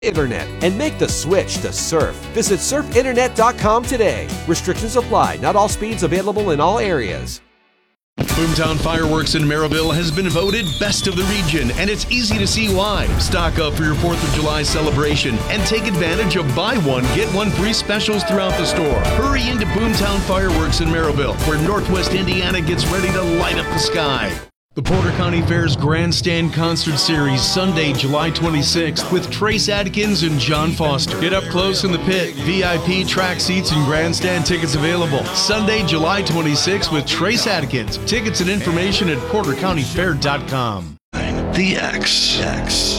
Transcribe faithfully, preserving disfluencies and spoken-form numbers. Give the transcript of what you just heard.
Internet and make the switch to Surf. Visit surf internet dot com today. Restrictions apply. Not all speeds available in all areas. Boomtown Fireworks in Merrillville has been voted best of the region, and it's easy to see why. Stock up for your fourth of July celebration and take advantage of buy one, get one free specials throughout the store. Hurry into Boomtown Fireworks in Merrillville, where Northwest Indiana gets ready to light up the sky. The Porter County Fair's Grandstand Concert Series, Sunday, July twenty-sixth, with Trace Adkins and John Foster. Get up close in the pit. V I P track seats and grandstand tickets available. Sunday, July twenty-sixth, with Trace Adkins. Tickets and information at porter county fair dot com. The X. X.